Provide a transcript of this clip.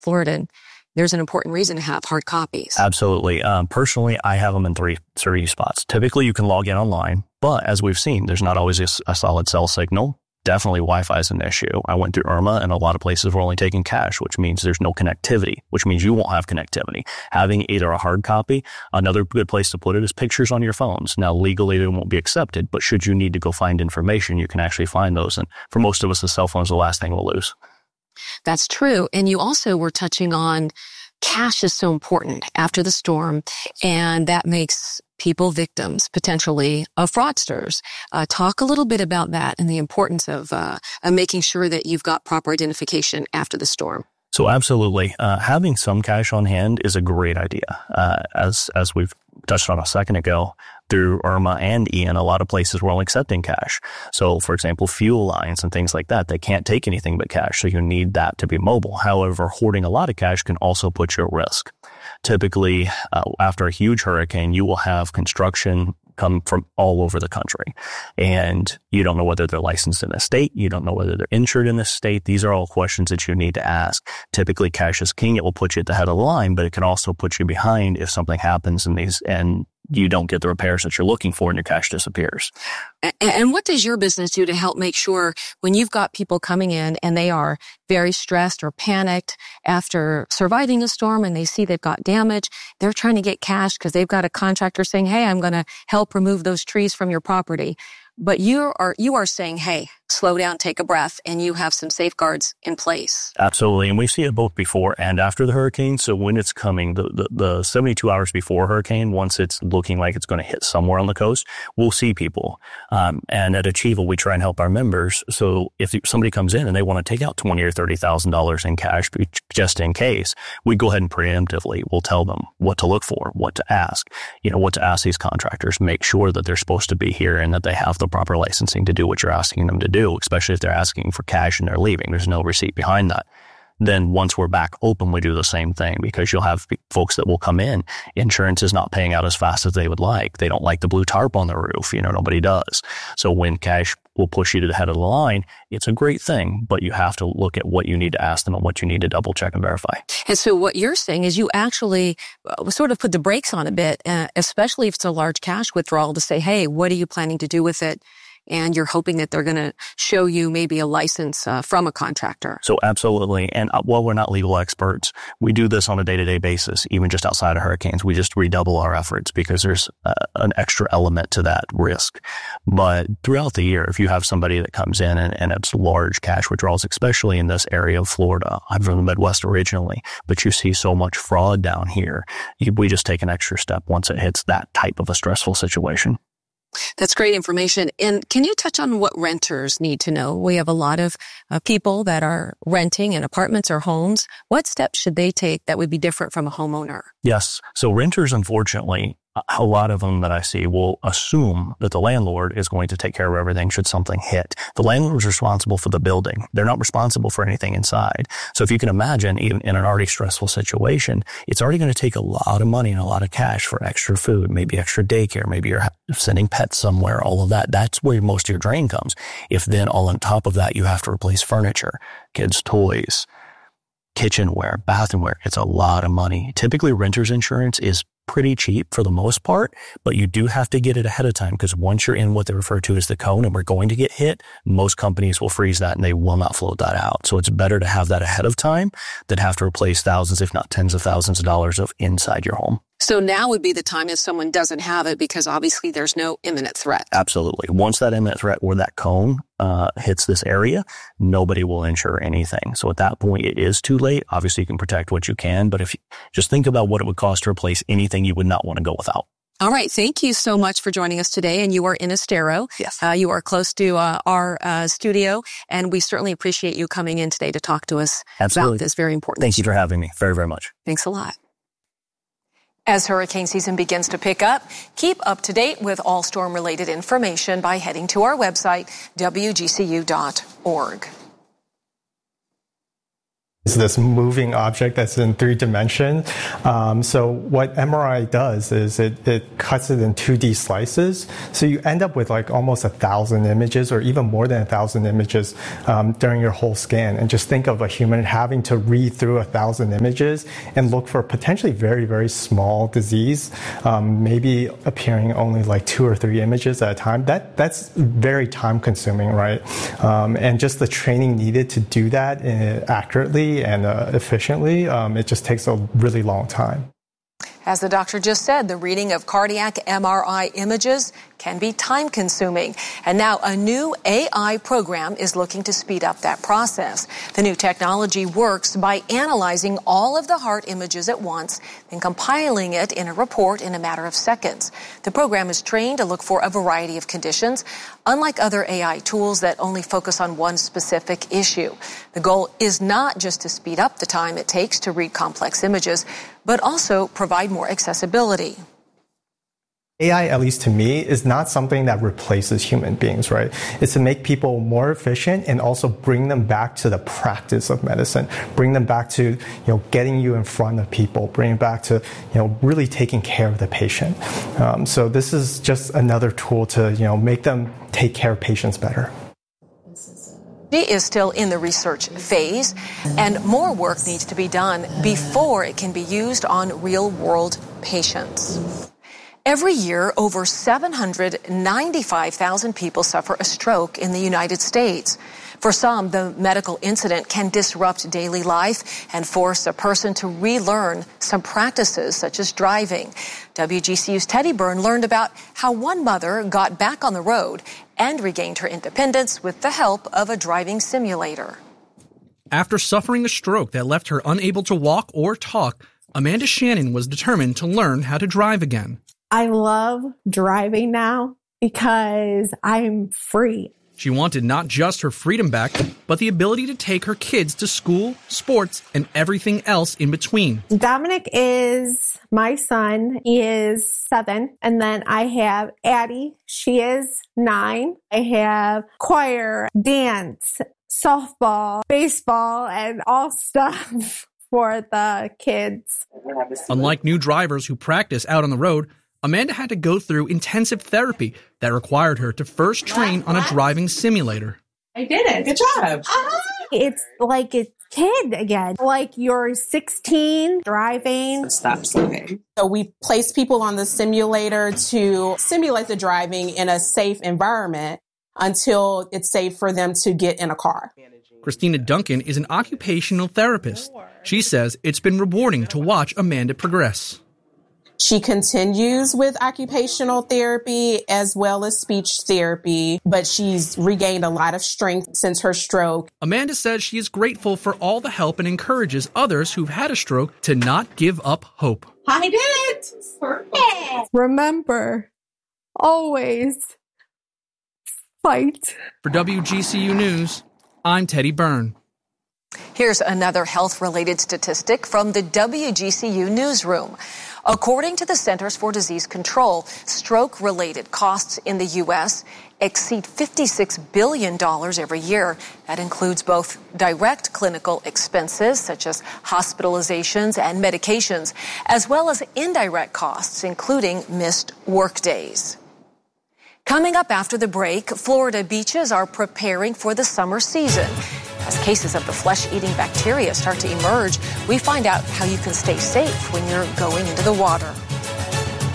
Florida, and there's an important reason to have hard copies. Absolutely. Personally, I have them in three spots. Typically, you can log in online, but as we've seen, there's not always a solid cell signal. Definitely Wi-Fi is an issue. I went through Irma and a lot of places were only taking cash, which means there's no connectivity, which means you won't have connectivity. Having either a hard copy, another good place to put it is pictures on your phones. Now, legally, they won't be accepted, but should you need to go find information, you can actually find those. And for most of us, the cell phone is the last thing we'll lose. That's true. And you also were touching on cash is so important after the storm, and that makes people victims, potentially, of fraudsters. Talk a little bit about that and the importance of making sure that you've got proper identification after the storm. So absolutely. Having some cash on hand is a great idea. As we've touched on a second ago, through Irma and Ian, a lot of places were only accepting cash. So, for example, fuel lines and things like that, they can't take anything but cash. So you need that to be mobile. However, hoarding a lot of cash can also put you at risk. Typically, after a huge hurricane, you will have construction come from all over the country. And you don't know whether they're licensed in a state. You don't know whether they're insured in a state. These are all questions that you need to ask. Typically, cash is king. It will put you at the head of the line, but it can also put you behind if something happens and you don't get the repairs that you're looking for and your cash disappears. And what does your business do to help make sure when you've got people coming in and they are very stressed or panicked after surviving a storm and they see they've got damage, they're trying to get cash because they've got a contractor saying, hey, I'm going to help remove those trees from your property. But you are saying, hey, slow down, take a breath, and you have some safeguards in place. Absolutely. And we see it both before and after the hurricane. So when it's coming, the 72 hours before hurricane, once it's looking like it's going to hit somewhere on the coast, we'll see people. And at Achievable, we try and help our members. So if somebody comes in and they want to take out $20,000 or $30,000 in cash just in case, we go ahead and preemptively, we'll tell them what to look for, what to ask, what to ask these contractors, make sure that they're supposed to be here and that they have the proper licensing to do what you're asking them to do, especially if they're asking for cash and they're leaving. There's no receipt behind that. Then once we're back open, we do the same thing because you'll have folks that will come in. Insurance is not paying out as fast as they would like. They don't like the blue tarp on the roof. Nobody does. So when cash will push you to the head of the line, it's a great thing, but you have to look at what you need to ask them and what you need to double check and verify. And so what you're saying is you actually sort of put the brakes on a bit, especially if it's a large cash withdrawal, to say, hey, what are you planning to do with it? And you're hoping that they're going to show you maybe a license from a contractor. So absolutely. And while we're not legal experts, we do this on a day-to-day basis, even just outside of hurricanes. We just redouble our efforts because there's an extra element to that risk. But throughout the year, if you have somebody that comes in and it's large cash withdrawals, especially in this area of Florida, I'm from the Midwest originally, but you see so much fraud down here. We just take an extra step once it hits that type of a stressful situation. That's great information. And can you touch on what renters need to know? We have a lot of people that are renting in apartments or homes. What steps should they take that would be different from a homeowner? Yes. So renters, unfortunately, a lot of them that I see will assume that the landlord is going to take care of everything should something hit. The landlord is responsible for the building. They're not responsible for anything inside. So if you can imagine, even in an already stressful situation, it's already going to take a lot of money and a lot of cash for extra food, maybe extra daycare, maybe you're sending pets somewhere, all of that. That's where most of your drain comes. If then all on top of that, you have to replace furniture, kids' toys, kitchenware, bathroomware, it's a lot of money. Typically, renter's insurance is pretty cheap for the most part, but you do have to get it ahead of time because once you're in what they refer to as the cone and we're going to get hit, most companies will freeze that and they will not float that out. So it's better to have that ahead of time than have to replace thousands, if not tens of thousands of dollars of inside your home. So now would be the time if someone doesn't have it because obviously there's no imminent threat. Absolutely. Once that imminent threat or that cone hits this area, nobody will insure anything. So at that point, it is too late. Obviously, you can protect what you can, but if you just think about what it would cost to replace anything you would not want to go without. All right. Thank you so much for joining us today. And you are in Estero. Yes. You are close to our studio, and we certainly appreciate you coming in today to talk to us about this very important Thank you for having me. Very, very much. Thanks a lot. As hurricane season begins to pick up, keep up to date with all storm-related information by heading to our website, wgcu.org. Is this moving object that's in 3 dimensions. So what MRI does is it cuts it in 2D slices. So you end up with like almost 1,000 images or even more than 1,000 images during your whole scan. And just think of a human having to read through 1,000 images and look for potentially very, very small disease, maybe appearing only like 2 or 3 images at a time. That's very time consuming, right? And just the training needed to do that accurately and efficiently, it just takes a really long time. As the doctor just said, the reading of cardiac MRI images can be time-consuming. And now a new AI program is looking to speed up that process. The new technology works by analyzing all of the heart images at once, then compiling it in a report in a matter of seconds. The program is trained to look for a variety of conditions, unlike other AI tools that only focus on one specific issue. The goal is not just to speed up the time it takes to read complex images, but also provide more accessibility. AI, at least to me, is not something that replaces human beings, right? It's to make people more efficient and also bring them back to the practice of medicine, bring them back to, getting you in front of people, bring them back to, really taking care of the patient. So this is just another tool to, make them take care of patients better. It is still in the research phase, and more work needs to be done before it can be used on real-world patients. Every year, over 795,000 people suffer a stroke in the United States. For some, the medical incident can disrupt daily life and force a person to relearn some practices such as driving. WGCU's Teddy Byrne learned about how one mother got back on the road and regained her independence with the help of a driving simulator. After suffering a stroke that left her unable to walk or talk, Amanda Shannon was determined to learn how to drive again. I love driving now because I'm free. She wanted not just her freedom back, but the ability to take her kids to school, sports, and everything else in between. Dominic is my son. He is 7. And then I have Addie. She is 9. I have choir, dance, softball, baseball, and all stuff for the kids. Unlike new drivers who practice out on the road, Amanda had to go through intensive therapy that required her to first train on a driving simulator. I did it. Good job. It's like a kid again. Like you're 16, driving. Stop sleeping. So we place people on the simulator to simulate the driving in a safe environment until it's safe for them to get in a car. Christina Duncan is an occupational therapist. She says it's been rewarding to watch Amanda progress. She continues with occupational therapy as well as speech therapy, but she's regained a lot of strength since her stroke. Amanda says she is grateful for all the help and encourages others who've had a stroke to not give up hope. I did it! Perfect. Remember, always fight. For WGCU News, I'm Teddy Byrne. Here's another health-related statistic from the WGCU newsroom. According to the Centers for Disease Control, stroke-related costs in the U.S. exceed $56 billion every year. That includes both direct clinical expenses, such as hospitalizations and medications, as well as indirect costs, including missed workdays. Coming up after the break, Florida beaches are preparing for the summer season. As cases of the flesh-eating bacteria start to emerge, we find out how you can stay safe when you're going into the water.